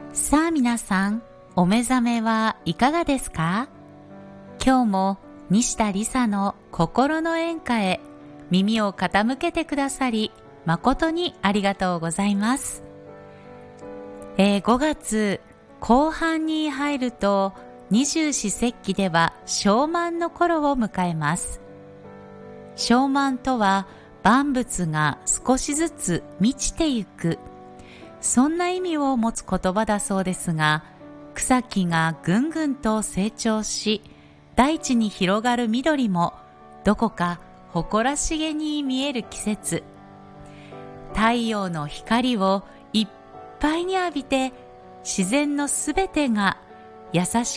さあ皆さん、お目覚めはいかがですか？今日も西田理沙の心の演歌へ耳を傾けてくださり、誠にありがとうございます。5月後半に入ると、二十四節気では小満の頃を迎えます。小満とは、万物が少しずつ満ちてゆく、そんな意味を持つ言葉だそうですが、草木がぐんぐんと成長し、大地に広がる緑もどこか誇らしげに見える季節。太陽の光をいっぱいに浴びて、自然のすべてが優し